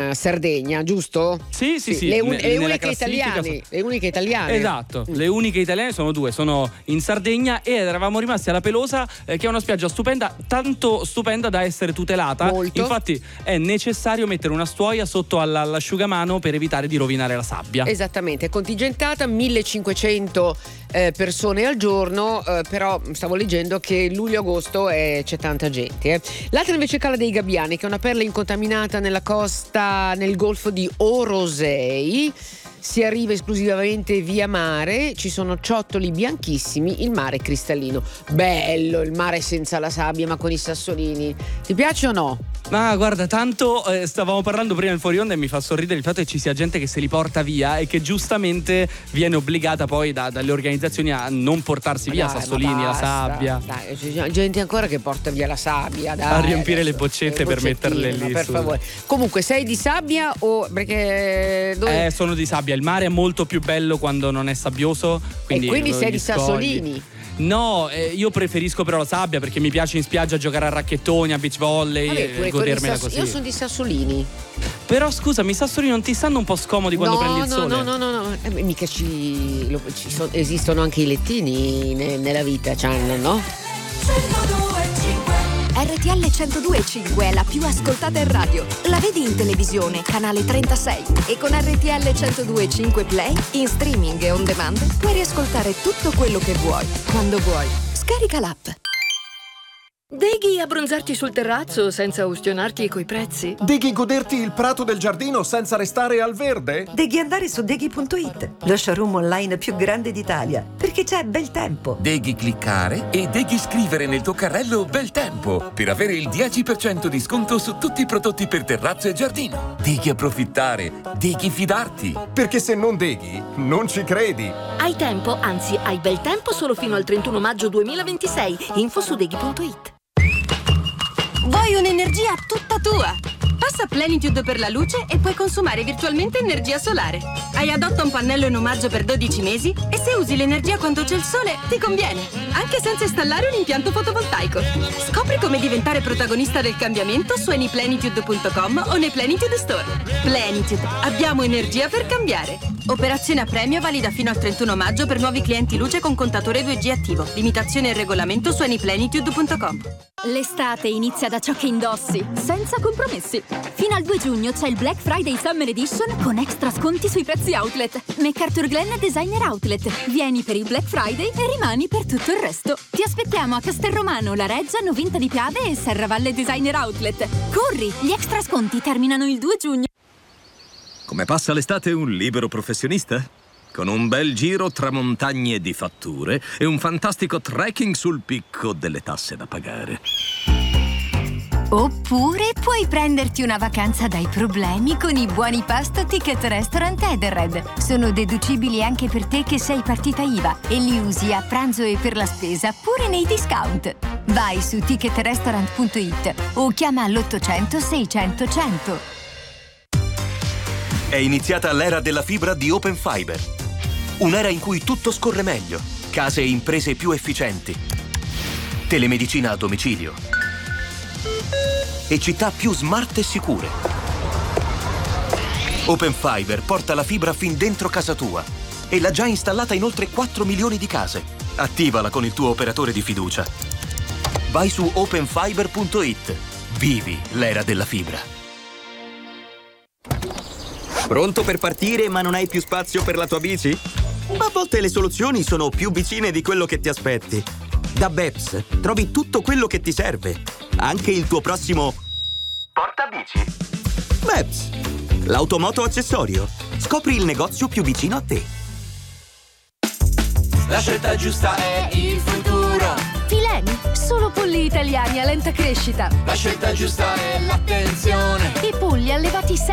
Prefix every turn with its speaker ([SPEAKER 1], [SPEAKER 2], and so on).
[SPEAKER 1] Sardegna, giusto?
[SPEAKER 2] Sì.
[SPEAKER 1] Le uniche italiane.
[SPEAKER 2] Esatto, le uniche italiane sono due, sono in Sardegna ed eravamo rimasti alla Pelosa, che è una spiaggia stupenda, tanto stupenda da essere tutelata.
[SPEAKER 1] Molto.
[SPEAKER 2] Infatti è necessario mettere una stuoia sotto all'asciugamano per evitare di rovinare la sabbia.
[SPEAKER 1] Esattamente, è contingentata 1500 persone al giorno, però stavo leggendo che luglio-agosto c'è tanta gente. L'altra invece è Cala dei Gabbiani, che è una perla incontaminata nella costa, nel golfo di Orosei. Si arriva esclusivamente via mare, ci sono ciottoli bianchissimi, il mare è cristallino. Bello il mare senza la sabbia ma con i sassolini. Ti piace o no?
[SPEAKER 2] Ma guarda, tanto stavamo parlando prima in fuori onda e mi fa sorridere il fatto che ci sia gente che se li porta via e che giustamente viene obbligata poi dalle organizzazioni a non portarsi via sassolini, la sabbia.
[SPEAKER 1] Dai, c'è gente ancora che porta via la sabbia, dai,
[SPEAKER 2] a riempire
[SPEAKER 1] adesso,
[SPEAKER 2] le boccette per metterle lì.
[SPEAKER 1] Per favore. Comunque, sei di sabbia o perché
[SPEAKER 2] sono di sabbia. Il mare è molto più bello quando non è sabbioso.
[SPEAKER 1] Quindi sei di sassolini?
[SPEAKER 2] No, io preferisco però la sabbia perché mi piace in spiaggia giocare a racchettoni, a beach volley, godermela così.
[SPEAKER 1] Io sono di sassolini.
[SPEAKER 2] Però scusami, i sassolini non ti stanno un po' scomodi quando prendi il sole?
[SPEAKER 1] No. Mica esistono anche i lettini nella vita, no?
[SPEAKER 3] RTL 102.5 è la più ascoltata in radio. La vedi in televisione, canale 36. E con RTL 102.5 Play, in streaming e on demand, puoi riascoltare tutto quello che vuoi, quando vuoi. Scarica l'app.
[SPEAKER 4] Deghi abbronzarti sul terrazzo senza ustionarti coi prezzi?
[SPEAKER 5] Deghi goderti il prato del giardino senza restare al verde?
[SPEAKER 6] Deghi andare su Deghi.it, lo showroom online più grande d'Italia, perché c'è bel tempo.
[SPEAKER 7] Deghi cliccare e Deghi scrivere nel tuo carrello bel tempo per avere il 10% di sconto su tutti i prodotti per terrazzo e giardino. Deghi approfittare, Deghi fidarti.
[SPEAKER 5] Perché se non Deghi, non ci credi.
[SPEAKER 4] Hai tempo, anzi hai bel tempo solo fino al 31 maggio 2026. Info su Deghi.it.
[SPEAKER 8] Vuoi un'energia tutta tua? Passa a Plenitude per la luce e puoi consumare virtualmente energia solare. Hai adotta un pannello in omaggio per 12 mesi e se usi l'energia quando c'è il sole ti conviene, anche senza installare un impianto fotovoltaico. Scopri come diventare protagonista del cambiamento su anyplenitude.com o nei Plenitude Store. Plenitude, abbiamo energia per cambiare. Operazione a premio valida fino al 31 maggio per nuovi clienti luce con contatore 2G attivo. Limitazione e regolamento su anyplenitude.com.
[SPEAKER 9] L'estate inizia da ciò che indossi, senza compromessi. Fino al 2 giugno c'è il Black Friday Summer Edition con extra sconti sui prezzi outlet. MacArthur Glen Designer Outlet. Vieni per il Black Friday e rimani per tutto il resto. Ti aspettiamo a Castelromano, La Reggia, Novinta di Piave e Serravalle Designer Outlet. Corri, gli extra sconti terminano il 2 giugno.
[SPEAKER 10] Come passa l'estate un libero professionista? Con un bel giro tra montagne di fatture e un fantastico trekking sul picco delle tasse da pagare.
[SPEAKER 11] Oppure puoi prenderti una vacanza dai problemi con i buoni pasto Ticket Restaurant Edenred. Sono deducibili anche per te che sei partita IVA e li usi a pranzo e per la spesa pure nei discount. Vai su ticketrestaurant.it o chiama all'800 600 100.
[SPEAKER 12] È iniziata l'era della fibra di Open Fiber. Un'era in cui tutto scorre meglio, case e imprese più efficienti, telemedicina a domicilio e città più smart e sicure. Open Fiber porta la fibra fin dentro casa tua e l'ha già installata in oltre 4 milioni di case. Attivala con il tuo operatore di fiducia. Vai su openfiber.it. Vivi l'era della fibra.
[SPEAKER 13] Pronto per partire ma non hai più spazio per la tua bici? A volte le soluzioni sono più vicine di quello che ti aspetti. Da Beps trovi tutto quello che ti serve, anche il tuo prossimo portabici. Beps, l'automoto accessorio. Scopri il negozio più vicino a te.
[SPEAKER 14] La scelta giusta è il futuro.
[SPEAKER 9] Fileni, solo polli italiani a lenta crescita.
[SPEAKER 14] La scelta giusta è l'attenzione.
[SPEAKER 9] I polli allevati